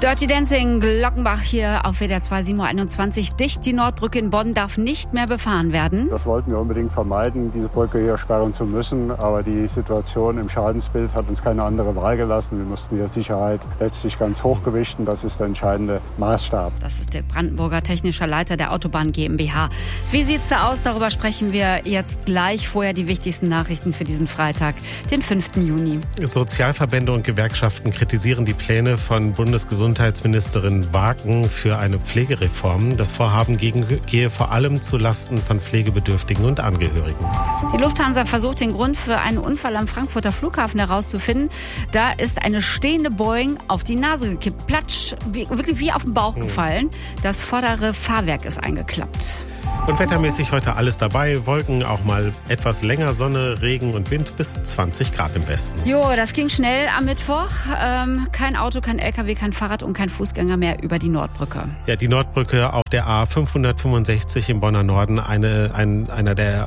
Dirty Dancing, Glockenbach hier auf WDR 2, 7.21 Uhr. Dicht, die Nordbrücke in Bonn darf nicht mehr befahren werden. Das wollten wir unbedingt vermeiden, diese Brücke hier sperren zu müssen. Aber die Situation im Schadensbild hat uns keine andere Wahl gelassen. Wir mussten die Sicherheit letztlich ganz hoch gewichten. Das ist der entscheidende Maßstab. Das ist der Brandenburger technischer Leiter der Autobahn GmbH. Wie sieht's da aus? Darüber sprechen wir jetzt gleich. Vorher die wichtigsten Nachrichten für diesen Freitag, den 5. Juni. Sozialverbände und Gewerkschaften kritisieren die Pläne von Bundesgesundheitsministerin Wagen für eine Pflegereform. Das Vorhaben gehe vor allem zu Lasten von Pflegebedürftigen und Angehörigen. Die Lufthansa versucht, den Grund für einen Unfall am Frankfurter Flughafen herauszufinden. Da ist eine stehende Boeing auf die Nase gekippt. Platsch, wirklich wie auf den Bauch gefallen. Das vordere Fahrwerk ist eingeklappt. Und wettermäßig heute alles dabei. Wolken, auch mal etwas länger Sonne, Regen und Wind bis 20 Grad im Westen. Jo, das ging schnell am Mittwoch. Kein Auto, kein LKW, kein Fahrrad und kein Fußgänger mehr über die Nordbrücke. Ja, die Nordbrücke auf der A565 im Bonner Norden, einer der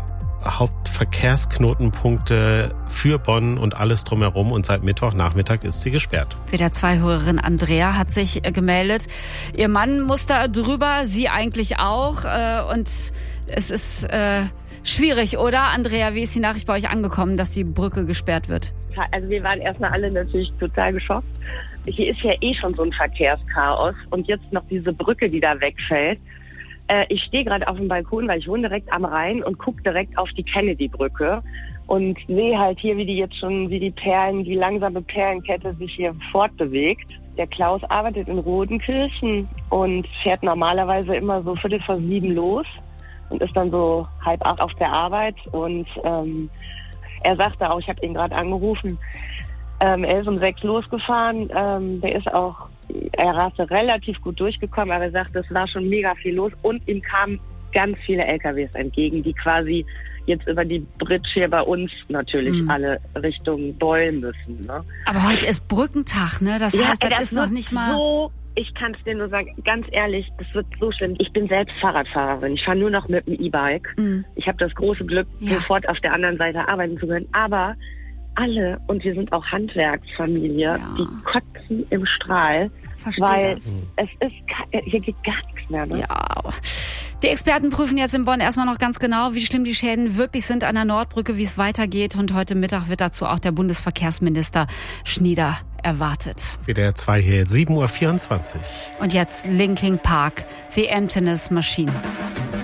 Hauptverkehrsknotenpunkte für Bonn und alles drumherum. Und seit Mittwochnachmittag ist sie gesperrt. WDR 2-Hörerin Andrea hat sich gemeldet. Ihr Mann muss da drüber, sie eigentlich auch. Und es ist schwierig, oder? Andrea, wie ist die Nachricht bei euch angekommen, dass die Brücke gesperrt wird? Also wir waren erstmal alle natürlich total geschockt. Hier ist ja schon so ein Verkehrschaos. Und jetzt noch diese Brücke, die da wegfällt. Ich stehe gerade auf dem Balkon, weil ich wohne direkt am Rhein und gucke direkt auf die Kennedy-Brücke und sehe halt hier, wie die langsame Perlenkette sich hier fortbewegt. Der Klaus arbeitet in Rodenkirchen und fährt normalerweise immer so 6:45 los und ist dann so 7:30 auf der Arbeit. Und er sagte auch, ich habe ihn gerade angerufen, er ist um 6 losgefahren, er raste relativ gut durchgekommen, aber er sagte, es war schon mega viel los und ihm kamen ganz viele LKWs entgegen, die quasi jetzt über die Bridge hier bei uns natürlich alle Richtung Beul müssen. Ne? Aber heute ist Brückentag, ne? Das heißt, das ist noch nicht mal... So, ich kann es dir nur sagen, ganz ehrlich, das wird so schlimm. Ich bin selbst Fahrradfahrerin, ich fahre nur noch mit dem E-Bike. Ich habe das große Glück, sofort auf der anderen Seite arbeiten zu können, aber alle, und wir sind auch Handwerksfamilie, die kotzen im Strahl, weil hier geht gar nichts mehr. Ne? Ja. Die Experten prüfen jetzt in Bonn erstmal noch ganz genau, wie schlimm die Schäden wirklich sind an der Nordbrücke, wie es weitergeht. Und heute Mittag wird dazu auch der Bundesverkehrsminister Schnieder erwartet. WDR 2 hier, 7.24 Uhr. Und jetzt Linkin Park, The Emptiness Machine.